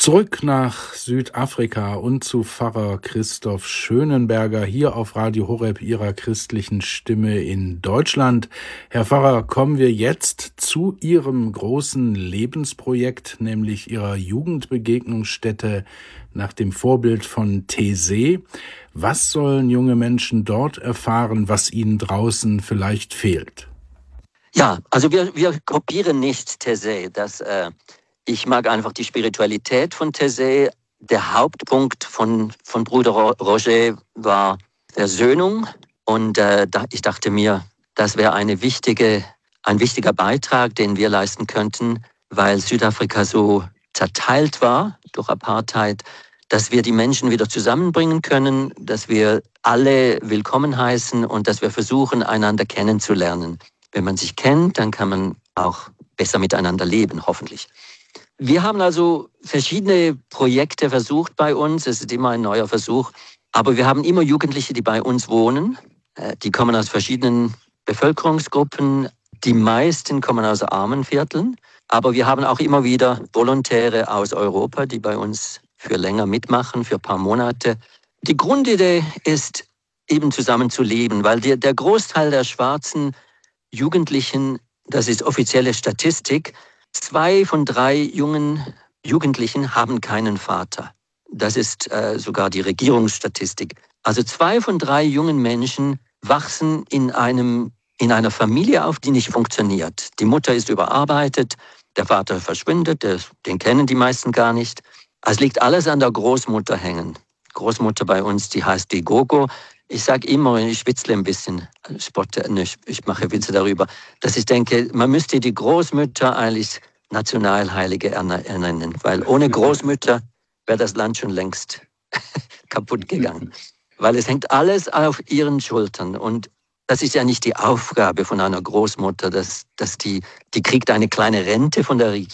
Zurück nach Südafrika und zu Pfarrer Christoph Schönenberger hier auf Radio Horeb, Ihrer christlichen Stimme in Deutschland. Herr Pfarrer, kommen wir jetzt zu Ihrem großen Lebensprojekt, nämlich Ihrer Jugendbegegnungsstätte nach dem Vorbild von Taizé. Was sollen junge Menschen dort erfahren, was ihnen draußen vielleicht fehlt? Ja, also wir kopieren nicht Taizé. Ich mag einfach die Spiritualität von Taizé. Der Hauptpunkt von Bruder Roger war Versöhnung. Und ich dachte mir, das wäre ein wichtiger Beitrag, den wir leisten könnten, weil Südafrika so zerteilt war durch Apartheid, dass wir die Menschen wieder zusammenbringen können, dass wir alle willkommen heißen und dass wir versuchen, einander kennenzulernen. Wenn man sich kennt, dann kann man auch besser miteinander leben, hoffentlich. Wir haben also verschiedene Projekte versucht bei uns. Es ist immer ein neuer Versuch. Aber wir haben immer Jugendliche, die bei uns wohnen. Die kommen aus verschiedenen Bevölkerungsgruppen. Die meisten kommen aus armen Vierteln. Aber wir haben auch immer wieder Volontäre aus Europa, die bei uns für länger mitmachen, für ein paar Monate. Die Grundidee ist, eben zusammen zu leben, weil der Großteil der schwarzen Jugendlichen, das ist offizielle Statistik, 2 von 3 jungen Jugendlichen haben keinen Vater. Das ist sogar die Regierungsstatistik. Also 2 von 3 jungen Menschen wachsen in einer Familie auf, die nicht funktioniert. Die Mutter ist überarbeitet, der Vater verschwindet, den kennen die meisten gar nicht. Es liegt alles an der Großmutter hängen. Großmutter bei uns, die heißt die Gogo. Ich sage immer, ich schwitzle ein bisschen, ich mache Witze darüber, dass ich denke, man müsste die Großmütter eigentlich Nationalheilige ernennen, weil ohne Großmütter wäre das Land schon längst kaputt gegangen. Weil es hängt alles auf ihren Schultern und das ist ja nicht die Aufgabe von einer Großmutter, dass die kriegt eine kleine Rente von der Regierung.